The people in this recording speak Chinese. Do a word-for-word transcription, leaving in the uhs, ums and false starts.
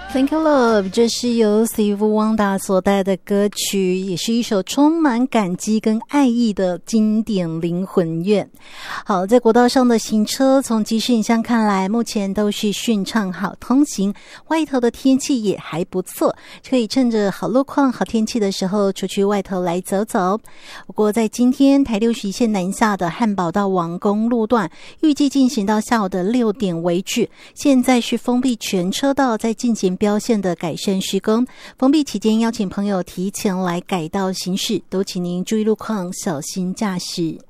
Thank you, love， 这是由 Steve Wonder 所带的歌曲，也是一首充满感激跟爱意的经典灵魂乐。好，在国道上的行车，从即时影像看来，目前都是顺畅好通行，外头的天气也还不错，可以趁着好路况、好天气的时候出去外头来走走。不过在今天台六十一线南下的汉宝到王公路段，预计进行到下午的六点为止，现在是封闭全车道，在进行标线的改善施工。封闭期间，邀请朋友提前来改道行驶，都请您注意路况，小心驾驶。